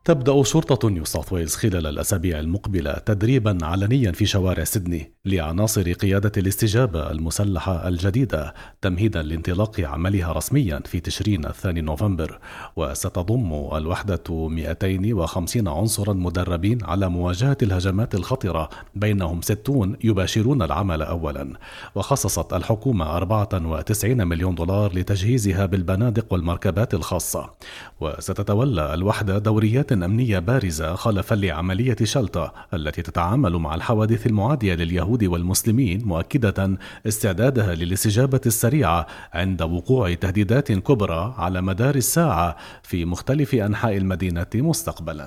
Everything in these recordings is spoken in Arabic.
تبدأ شرطة نيو ساوث ويلز خلال الأسابيع المقبلة تدريبا علنيا في شوارع سيدني لعناصر قيادة الاستجابة المسلحة الجديدة تمهيدا لانطلاق عملها رسميا في تشرين 2 نوفمبر. وستضم الوحدة 250 عنصرا مدربين على مواجهة الهجمات الخطرة، بينهم 60 يباشرون العمل أولا. وخصصت الحكومة 94 مليون دولار لتجهيزها بالبنادق والمركبات الخاصة. وستتولى الوحدة دوريات أمنية بارزة خلفا لعملية شلطة التي تتعامل مع الحوادث المعادية لليهود والمسلمين، مؤكدة استعدادها للاستجابة السريعة عند وقوع تهديدات كبرى على مدار الساعة في مختلف أنحاء المدينة مستقبلا.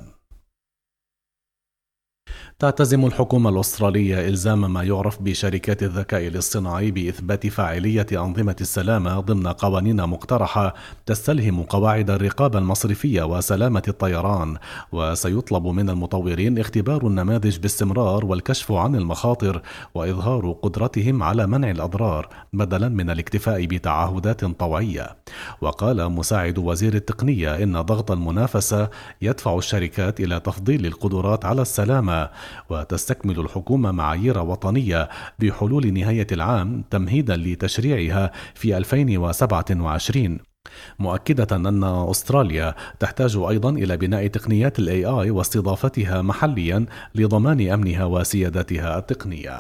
تعتزم الحكومة الأسترالية إلزام ما يعرف بشركات الذكاء الاصطناعي بإثبات فاعلية أنظمة السلامة ضمن قوانين مقترحة تستلهم قواعد الرقابة المصرفية وسلامة الطيران. وسيطلب من المطورين اختبار النماذج باستمرار والكشف عن المخاطر وإظهار قدرتهم على منع الأضرار بدلا من الاكتفاء بتعهدات طوعية. وقال مساعد وزير التقنية إن ضغط المنافسة يدفع الشركات إلى تفضيل القدرات على السلامة. وتستكمل الحكومة معايير وطنية بحلول نهاية العام تمهيدا لتشريعها في 2027، مؤكدة أن أستراليا تحتاج أيضا إلى بناء تقنيات ال AI واستضافتها محليا لضمان أمنها وسيادتها التقنية.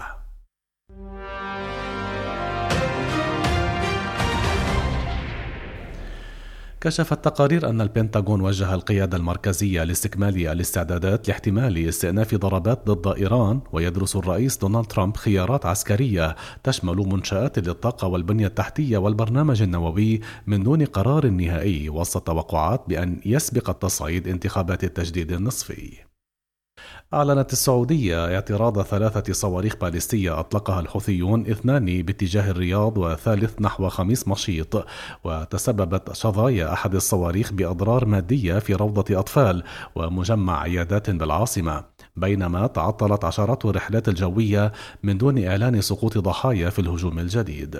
كشفت تقارير أن البنتاغون وجه القيادة المركزية لاستكمال الاستعدادات لاحتمال استئناف ضربات ضد إيران. ويدرس الرئيس دونالد ترامب خيارات عسكرية تشمل منشآت للطاقة والبنية التحتية والبرنامج النووي من دون قرار نهائي، وسط التوقعات بأن يسبق التصعيد انتخابات التجديد النصفي. أعلنت السعودية اعتراض 3 صواريخ باليستية أطلقها الحوثيون، 2 باتجاه الرياض وثالث نحو خميس مشيط. وتسببت شظايا أحد الصواريخ بأضرار مادية في روضة أطفال ومجمع عيادات بالعاصمة، بينما تعطلت عشرات الرحلات الجوية من دون إعلان سقوط ضحايا في الهجوم الجديد.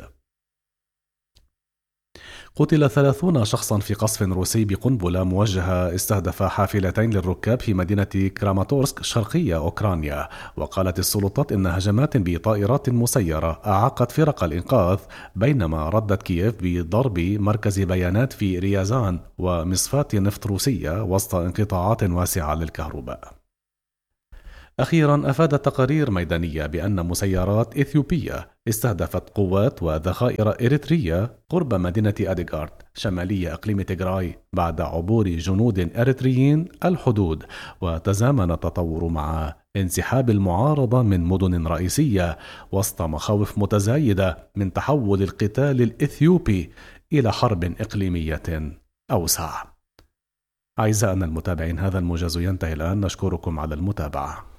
قتل 30 شخصا في قصف روسي بقنبلة موجهة استهدف حافلتين للركاب في مدينة كراماتورسك شرقية أوكرانيا. وقالت السلطات إن هجمات بطائرات مسيرة أعاقت فرق الإنقاذ، بينما ردت كييف بضرب مركز بيانات في ريازان ومصفاة نفط روسية وسط انقطاعات واسعة للكهرباء. أخيرا أفادت تقارير ميدانية بأن مسيرات إثيوبية استهدفت قوات وذخائر إريترية قرب مدينة أديغارد شمالية إقليم تيغراي بعد عبور جنود إريتريين الحدود. وتزامن التطور مع انسحاب المعارضة من مدن رئيسية وسط مخاوف متزايدة من تحول القتال الإثيوبي إلى حرب إقليمية أوسع. أعزائنا المتابعين، هذا الموجز ينتهي الآن، نشكركم على المتابعة.